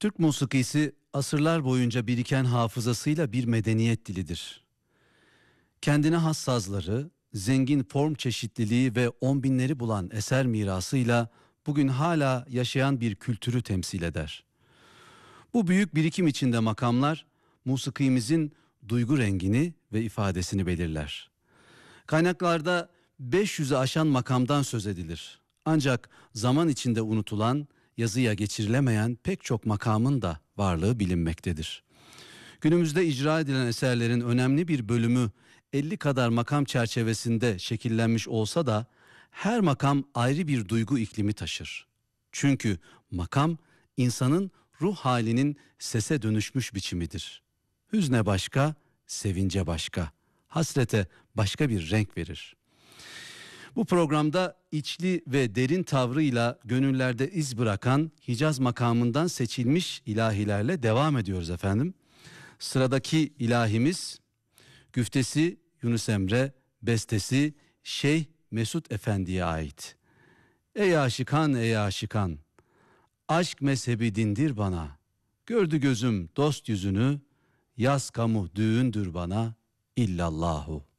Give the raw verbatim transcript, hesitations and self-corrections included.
Türk musikisi asırlar boyunca biriken hafızasıyla bir medeniyet dilidir. Kendine has sazları, zengin form çeşitliliği ve on binleri bulan eser mirasıyla bugün hala yaşayan bir kültürü temsil eder. Bu büyük birikim içinde makamlar, musikimizin duygu rengini ve ifadesini belirler. Kaynaklarda beş yüzü aşan makamdan söz edilir. Ancak zaman içinde unutulan, yazıya geçirilemeyen pek çok makamın da varlığı bilinmektedir. Günümüzde icra edilen eserlerin önemli bir bölümü elli kadar makam çerçevesinde şekillenmiş olsa da her makam ayrı bir duygu iklimi taşır. Çünkü makam insanın ruh halinin sese dönüşmüş biçimidir. Hüzne başka, sevince başka, hasrete başka bir renk verir. Bu programda içli ve derin tavrıyla gönüllerde iz bırakan Hicaz makamından seçilmiş ilahilerle devam ediyoruz efendim. Sıradaki ilahimiz güftesi Yunus Emre, bestesi Şeyh Mesut Efendi'ye ait. Ey aşıkan ey aşıkan, aşk mezhebi dindir bana. Gördü gözüm dost yüzünü, yaz kamu düğündür bana illallahu.